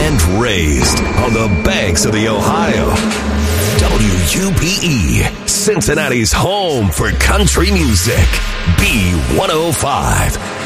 and raised on the banks of the Ohio. WUPE, Cincinnati's home for country music. B105.